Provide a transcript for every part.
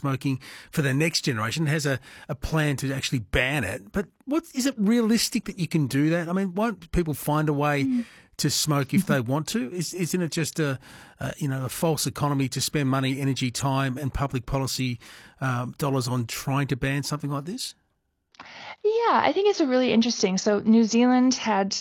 smoking for the next generation. It has a plan to actually ban it. But is it realistic that you can do that? I mean, won't people find a way to smoke if they want to? Isn't it just a false economy to spend money, energy, time and public policy dollars on trying to ban something like this? Yeah, I think it's a really interesting. So New Zealand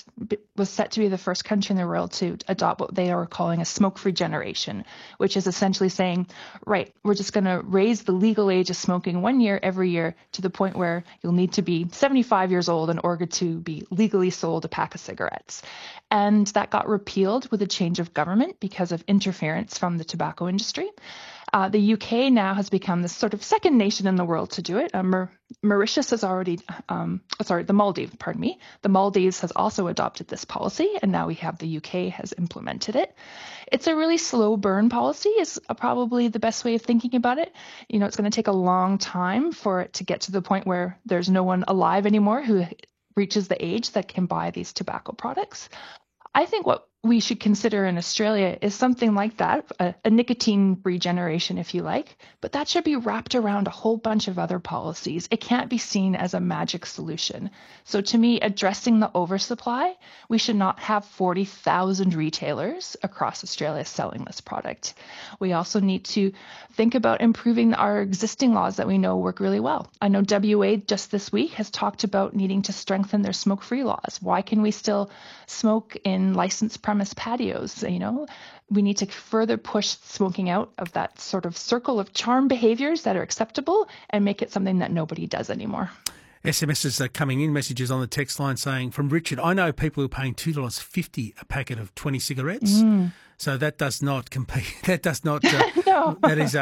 was set to be the first country in the world to adopt what they are calling a smoke-free generation, which is essentially saying, right, we're just going to raise the legal age of smoking 1 year every year to the point where you'll need to be 75 years old in order to be legally sold a pack of cigarettes. And that got repealed with a change of government because of interference from the tobacco industry. The UK now has become the sort of second nation in the world to do it. Mauritius has already, the Maldives, pardon me. The Maldives has also adopted this policy, and now we have the UK has implemented it. It's a really slow burn policy is probably the best way of thinking about it. You know, it's going to take a long time for it to get to the point where there's no one alive anymore who reaches the age that can buy these tobacco products. I think what we should consider in Australia is something like that, a nicotine regeneration, if you like, but that should be wrapped around a whole bunch of other policies. It can't be seen as a magic solution. So to me, addressing the oversupply, we should not have 40,000 retailers across Australia selling this product. We also need to think about improving our existing laws that we know work really well. I know WA just this week has talked about needing to strengthen their smoke-free laws. Why can we still smoke in licensed premise patios? You know, we need to further push smoking out of that sort of circle of charm behaviors that are acceptable and make it something that nobody does anymore. SMSs are coming in, messages on the text line saying, from Richard, I know people who are paying $2.50 a packet of 20 cigarettes. So that does not compete. That does not. No.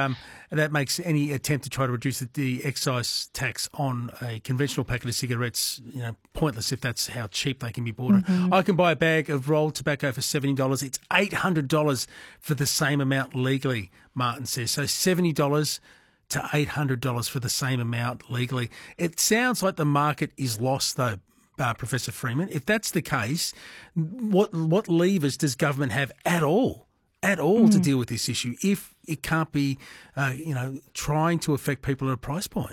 That makes any attempt to try to reduce the excise tax on a conventional packet of cigarettes, pointless if that's how cheap they can be bought. I can buy a bag of rolled tobacco for $70. It's $800 for the same amount legally, Martin says. So $70 to $800 for the same amount legally. It sounds like the market is lost, though, Professor Freeman. If that's the case, what levers does government have at all to deal with this issue if it can't be, trying to affect people at a price point?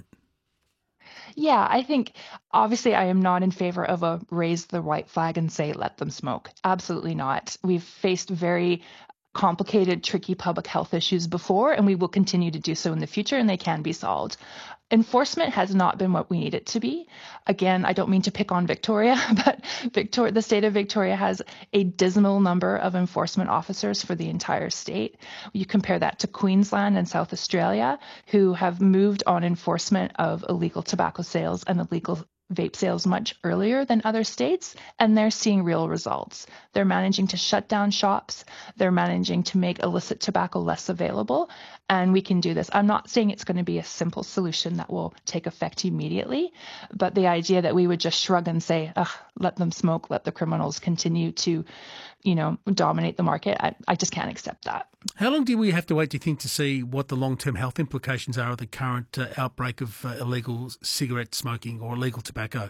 Yeah, I think obviously I am not in favor of a raise the white flag and say let them smoke. Absolutely not. We've faced very complicated, tricky public health issues before, and we will continue to do so in the future, and they can be solved. Enforcement has not been what we need it to be. Again, I don't mean to pick on Victoria, but the state of Victoria has a dismal number of enforcement officers for the entire state. You compare that to Queensland and South Australia, who have moved on enforcement of illegal tobacco sales and illegal vape sales much earlier than other states, and they're seeing real results. They're managing to shut down shops. They're managing to make illicit tobacco less available, and we can do this. I'm not saying it's going to be a simple solution that will take effect immediately, but the idea that we would just shrug and say, let them smoke, let the criminals continue to, dominate the market, I just can't accept that. How long do we have to wait, do you think, to see what the long-term health implications are of the current outbreak of illegal cigarette smoking or illegal tobacco?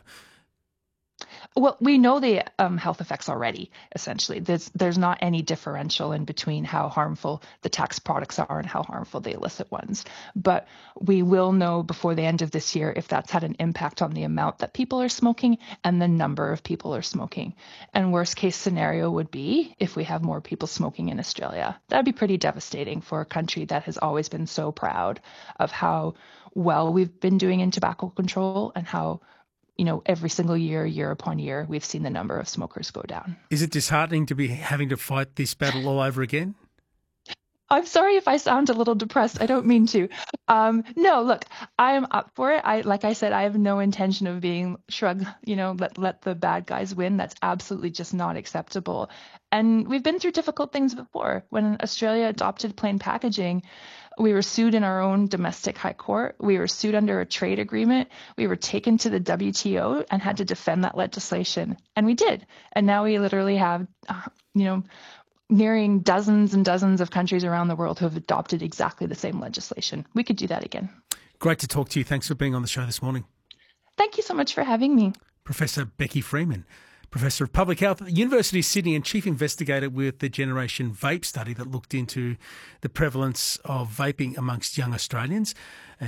Well, we know the health effects already, essentially. There's not any differential in between how harmful the tax products are and how harmful the illicit ones. But we will know before the end of this year if that's had an impact on the amount that people are smoking and the number of people are smoking. And worst case scenario would be if we have more people smoking in Australia. That'd be pretty devastating for a country that has always been so proud of how well we've been doing in tobacco control and how every single year upon year, we've seen the number of smokers go down. Is it disheartening to be having to fight this battle all over again? I'm sorry if I sound a little depressed. I don't mean to. No, look, I am up for it. Like I said, I have no intention of being let the bad guys win. That's absolutely just not acceptable. And we've been through difficult things before. When Australia adopted plain packaging, we were sued in our own domestic high court. We were sued under a trade agreement. We were taken to the WTO and had to defend that legislation. And we did. And now we literally have, nearing dozens and dozens of countries around the world who have adopted exactly the same legislation. We could do that again. Great to talk to you. Thanks for being on the show this morning. Thank you so much for having me. Professor Becky Freeman, Professor of Public Health at the University of Sydney and Chief Investigator with the Generation Vape study that looked into the prevalence of vaping amongst young Australians.